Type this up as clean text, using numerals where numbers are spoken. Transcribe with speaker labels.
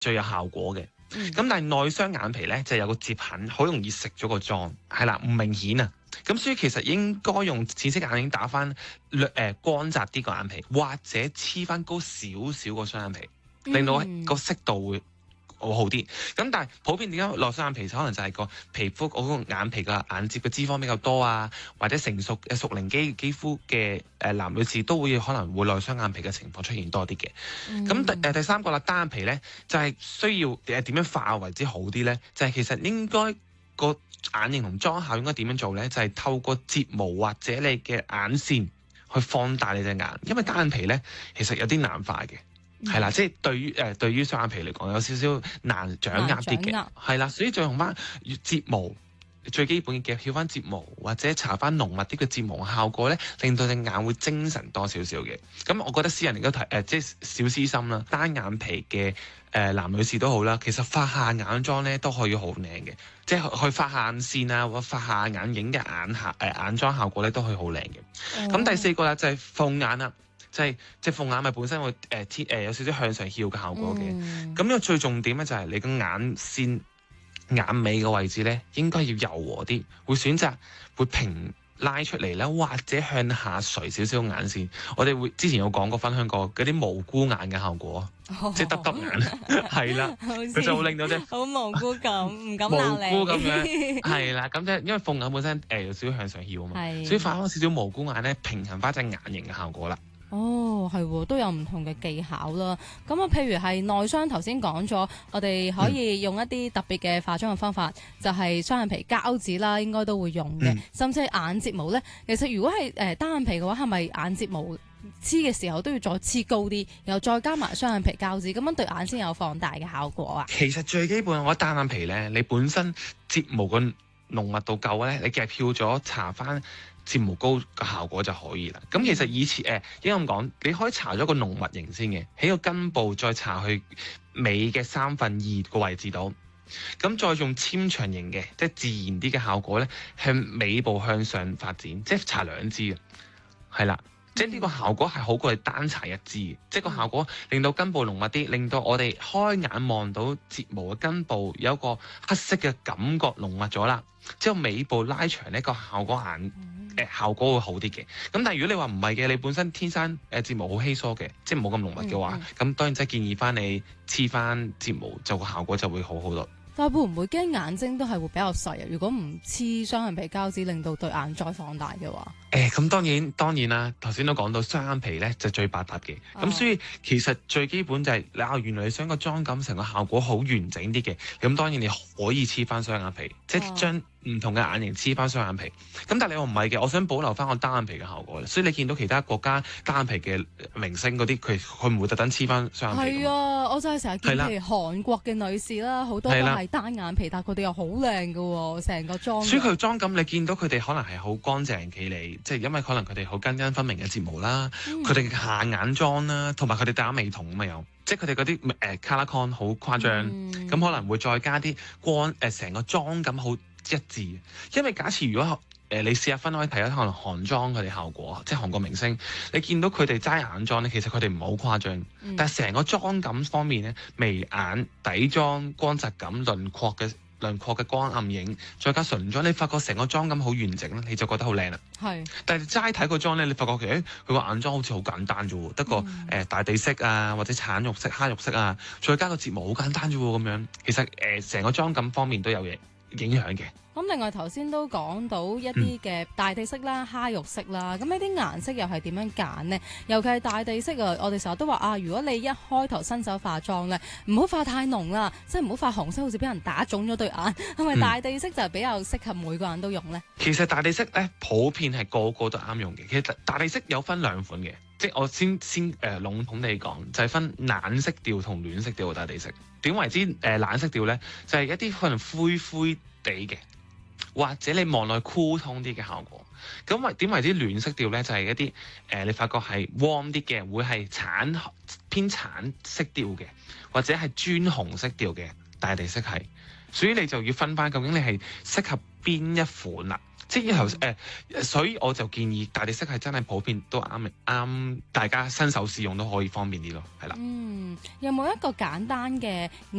Speaker 1: 最有效果嘅。咁但係內雙眼皮咧就有個摺痕，好容易食咗個妝，係啦，唔明顯啊。咁所以其實應該用淺色眼影打翻光澤啲個眼皮，或者黐翻高少少個雙眼皮，令到個色度會好啲。咁但係普遍點解內雙眼皮可能就係個皮膚嗰個眼皮個眼睫嘅脂肪比較多啊，或者成熟嘅熟齡肌膚嘅男女士都會可能會內雙眼皮嘅情況出現多啲嘅。咁第三個啦，單眼皮咧就係需要點樣化為之好啲咧？就係其實應該個眼影同妝效應該點樣做咧？就係透過睫毛或者你嘅眼線去放大你隻眼，因為單眼皮咧其實有啲難化嘅。係啦，即係對於雙眼皮嚟講有少少難掌握啲嘅，係啦，所以再用翻睫毛最基本嘅翹翻睫毛或者搽翻濃密啲嘅睫毛效果咧，令到隻眼會精神多少少嘅。咁我覺得私人亦都睇即係小私心啦，單眼皮嘅男女士都好啦，其實畫下眼妝咧都可以好靚嘅，即係去畫下眼線啊，或者畫下眼影嘅眼妝效果咧都可以好靚嘅。咁第四個啦就係鳳眼啦。即係鳳眼咪本身會有少少向上翹嘅效果嘅，咁呢個最重點咧就係你個眼線眼尾嘅位置咧應該要柔和啲，會選擇會平拉出嚟啦，或者向下垂少少眼線。我哋會之前有講過分享過嗰啲無辜眼嘅效果，即係耷耷眼，係啦，佢就會令到啫
Speaker 2: 好無辜咁，唔敢鬧你，
Speaker 1: 無辜咁樣，係啦，咁即係因為鳳眼本身有少少向上翹啊嘛，所以畫翻少少無辜眼咧，平衡翻隻眼型嘅效果啦。
Speaker 2: 哦，係喎，都有唔同嘅技巧啦。咁啊，譬如係內雙，頭先講咗，我哋可以用一啲特別嘅化妝嘅方法，就係雙眼皮膠紙啦，應該都會用嘅。甚至係眼睫毛咧，其實如果係單眼皮嘅話，係咪眼睫毛黐嘅時候都要再黐高啲，然後再加埋雙眼皮膠紙，咁樣對眼先有放大嘅效果啊？
Speaker 1: 其實最基本，我覺得單眼皮咧，你本身睫毛個濃密度夠咧，你夾漂咗搽翻睫毛膏嘅效果就可以啦。咁其實以前應該咁講，你可以搽咗個濃密型先嘅，喺個根部再搽去尾嘅2/3個位置度，咁再用纖長型嘅，即係自然啲嘅效果咧，向尾部向上發展，即係搽2支嘅，係啦。即係呢個效果係好過你單搽1支嘅，即係個效果令到根部濃密啲，令到我哋開眼望到睫毛嘅根部有一個黑色嘅感覺濃密咗啦。之後尾部拉長呢個效果效果會好啲嘅。咁但係如果你話唔係嘅，你本身天生睫毛好稀疏嘅，即係冇咁濃密嘅話，咁當然即係建議翻你黐翻睫毛，就個效果就會好好多。
Speaker 2: 但係會唔會驚眼睛都係會比較細啊？如果唔黐雙眼皮膠紙，令到對眼再放大嘅話，
Speaker 1: 咁當然啦。頭先都講到雙眼皮咧就最百搭嘅，咁所以其實最基本就係原來你想個妝感成個效果好完整啲嘅，咁當然你可以黐翻雙眼皮，即係將唔同嘅眼型黐翻雙眼皮。咁但係你話唔係嘅，我想保留翻個單眼皮嘅效果，所以你見到其他國家單眼皮嘅明星嗰啲，佢唔會特登黐翻雙眼皮。係
Speaker 2: 啊，我就係成日見譬如韓國嘅女士啦，好多都係單眼皮，但係佢哋又好靚㗎喎，成個妝。所以佢
Speaker 1: 妝感你見到佢哋可能係好乾淨企理，即係因為可能佢哋好根根分明嘅睫毛啦，佢哋嘅下眼妝啦，同埋佢哋打眉瞳咁有，即係佢哋嗰啲color con 好誇張，咁可能會再加啲光成個妝感好一致。因為假設如果你試下分開睇下，可能韓妝佢哋效果，即係韓國明星，你見到佢哋齋眼妝咧，其實佢哋唔係好誇張，但係成個妝感方面咧，眉眼底妝、光澤感、輪廓嘅光暗影，再加唇妝，你發覺成個妝感好完整咧，你就覺得好靚啦。係，但係齋睇個妝咧，你發覺其實佢個眼妝好似好簡單啫喎，得個大地色啊，或者橙肉色、蝦肉色啊，再加個睫毛好簡單啫喎咁樣。其實成個妝感方面都有影響嘅。
Speaker 2: 咁另外頭先都講到一啲嘅大地色啦、蝦肉色啦，咁呢啲顏色又係點樣揀呢？尤其係大地色啊，我哋成日都話如果你一開頭新手化妝咧，唔好化太濃啦，即係唔好化紅色，好似俾人打腫咗對眼。係咪大地色就係比較適合每個人都用呢？
Speaker 1: 其實大地色咧，普遍係個個都啱用嘅。其實大地色有分2款嘅，即係我先籠統地講，就係分冷色調同暖色調嘅大地色。點為之冷色調咧？就係一啲可能灰灰地嘅，或者你望落去酷通啲嘅效果。咁點為之暖色調咧？就係一啲你發覺係 warm 啲嘅，會係偏橙色調嘅，或者係磚紅色調嘅大地色係。所以你就要分翻究竟你係適合邊一款啦。 即係頭所以我就建議大地色係真係普遍都啱大家新手試用都可以方便啲咯，係啦。
Speaker 2: 有冇一個簡單嘅